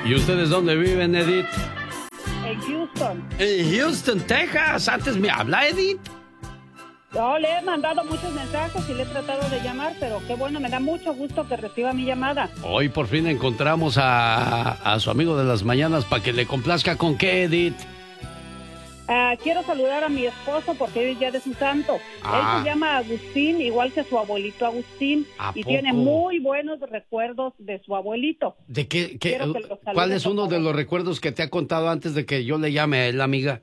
¿Y ustedes dónde viven, Edith? En Houston. En Houston, Texas. Antes me habla, Edith. Yo le he mandado muchos mensajes y le he tratado de llamar, pero qué bueno, me da mucho gusto que reciba mi llamada. Hoy por fin encontramos a su amigo de las mañanas para que le complazca. ¿Con qué, Edith? Quiero saludar a mi esposo porque hoy es día de su santo. Él se llama Agustín, igual que su abuelito Agustín, y tiene muy buenos recuerdos de su abuelito. ¿De qué? ¿Cuál es uno de los recuerdos que te ha contado antes de que yo le llame a él, amiga?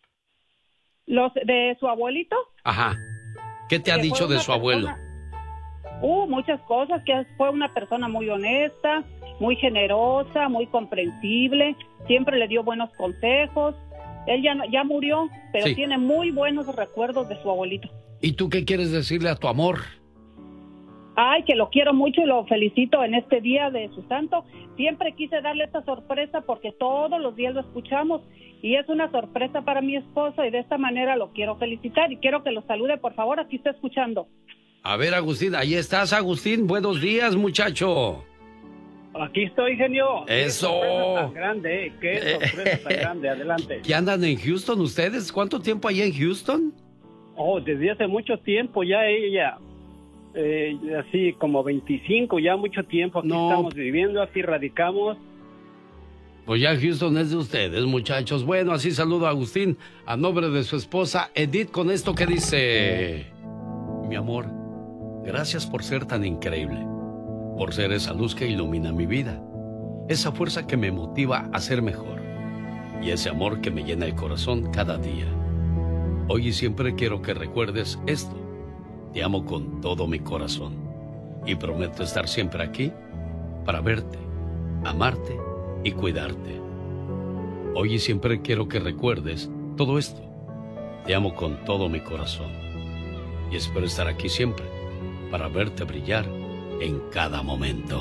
¿Los de su abuelito? Ajá. ¿Qué te ha dicho de su abuelo? Muchas cosas, que fue una persona muy honesta, muy generosa, muy comprensible, siempre le dio buenos consejos. Él ya murió, pero tiene muy buenos recuerdos de su abuelito. ¿Y tú qué quieres decirle a tu amor? Ay, que lo quiero mucho y lo felicito en este día de su santo. Siempre quise darle esta sorpresa porque todos los días lo escuchamos y es una sorpresa para mi esposo y de esta manera lo quiero felicitar y quiero que lo salude, por favor, aquí está escuchando. A ver, Agustín, ahí estás, Agustín. Buenos días, muchacho. Aquí estoy, genio. ¡Eso! ¡Qué sorpresa tan grande! ¡Qué sorpresa tan grande! Adelante. ¿Qué andan en Houston ustedes? ¿Cuánto tiempo allá en Houston? Oh, desde hace mucho tiempo ya ella... así como 25, ya mucho tiempo aquí estamos viviendo, aquí radicamos. Pues ya Houston es de ustedes, muchachos. Bueno, así saludo a Agustín a nombre de su esposa Edith con esto que dice: mi amor, gracias por ser tan increíble, por ser esa luz que ilumina mi vida, esa fuerza que me motiva a ser mejor y ese amor que me llena el corazón cada día. Hoy y siempre quiero que recuerdes esto. Te amo con todo mi corazón y prometo estar siempre aquí para verte, amarte y cuidarte. Hoy y siempre quiero que recuerdes todo esto. Te amo con todo mi corazón y espero estar aquí siempre para verte brillar en cada momento.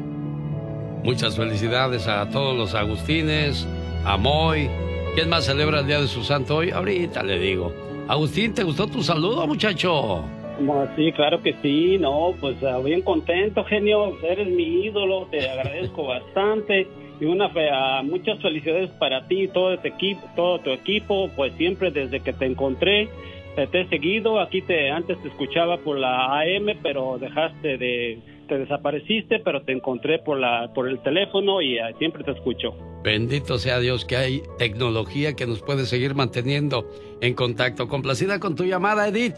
Muchas felicidades a todos los Agustines, a Moy. ¿Quién más celebra el día de su santo hoy? Ahorita le digo. Agustín, ¿te gustó tu saludo, muchacho? Sí, claro que sí, no, pues bien contento, genio, eres mi ídolo, te agradezco bastante y muchas felicidades para ti y todo tu equipo, pues siempre desde que te encontré, te he seguido, antes te escuchaba por la AM, pero te desapareciste, pero te encontré por el teléfono y siempre te escucho. Bendito sea Dios que hay tecnología que nos puede seguir manteniendo en contacto. Complacida con tu llamada, Edith.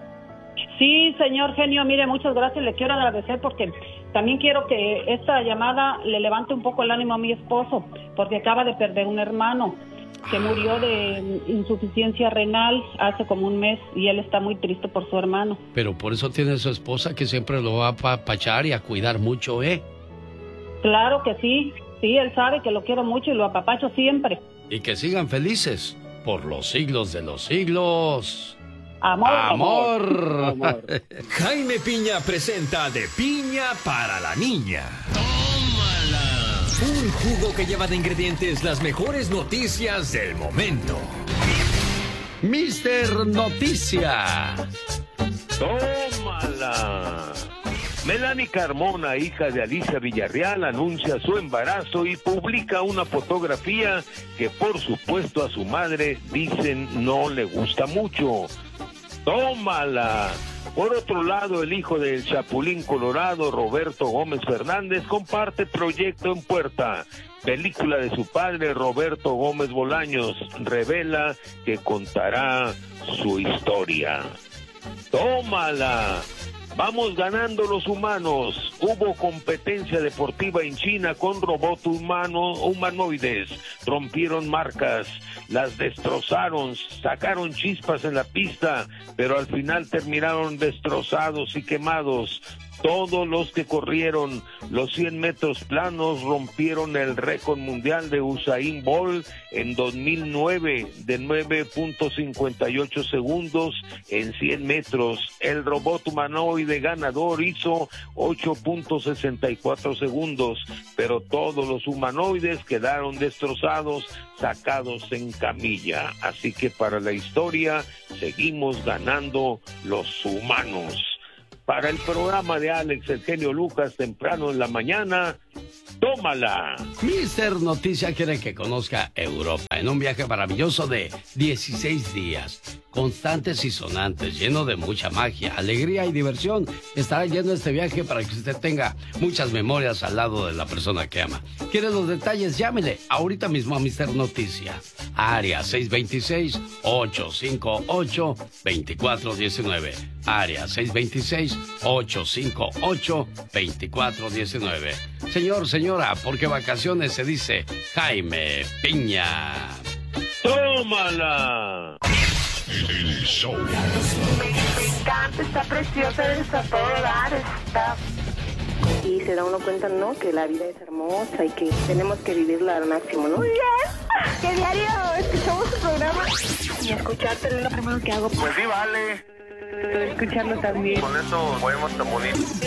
Sí, señor genio, mire, muchas gracias, le quiero agradecer porque también quiero que esta llamada le levante un poco el ánimo a mi esposo, porque acaba de perder un hermano que murió de insuficiencia renal hace como un mes y él está muy triste por su hermano. Pero por eso tiene su esposa que siempre lo va a apapachar y a cuidar mucho, ¿eh? Claro que sí, él sabe que lo quiero mucho y lo apapacho siempre. Y que sigan felices por los siglos de los siglos. Amor, amor. Amor. Jaime Piña presenta De Piña para la Niña. ¡Tómala! Un jugo que lleva de ingredientes las mejores noticias del momento. Mister Noticia. ¡Tómala! Melanie Carmona, hija de Alicia Villarreal, anuncia su embarazo y publica una fotografía que por supuesto a su madre dicen no le gusta mucho. ¡Tómala! Por otro lado, el hijo del Chapulín Colorado, Roberto Gómez Fernández, comparte proyecto en puerta. Película de su padre, Roberto Gómez Bolaños, revela que contará su historia. ¡Tómala! Vamos ganando los humanos. Hubo competencia deportiva en China con robots humanoides. Rompieron marcas, las destrozaron, sacaron chispas en la pista, pero al final terminaron destrozados y quemados. Todos los que corrieron los 100 metros planos rompieron el récord mundial de Usain Bolt en 2009 de 9.58 segundos en 100 metros. El robot humanoide ganador hizo 8.64 segundos, pero todos los humanoides quedaron destrozados, sacados en camilla. Así que para la historia seguimos ganando los humanos. para el programa de Alex, el genio Lucas, temprano en la mañana. ¡Tómala! Mister Noticia quiere que conozca Europa en un viaje maravilloso de 16 días, constantes y sonantes, lleno de mucha magia, alegría y diversión. Estará lleno este viaje para que usted tenga muchas memorias al lado de la persona que ama. ¿Quiere los detalles? Llámele ahorita mismo a Mister Noticia. Área 626-858-2419. Área 626-858-2419. Señor, señora, porque vacaciones se dice Jaime Piña. ¡Tómala! El show. Me encanta, está preciosa, está todo dar, está... Y se da uno cuenta, ¿no? Que la vida es hermosa y que tenemos que vivirla al máximo, ¿no? Muy bien. Que diario escuchamos tu programa y escucharte es lo primero que hago. Pues sí, vale. Escucharlo también. Con eso podemos morir.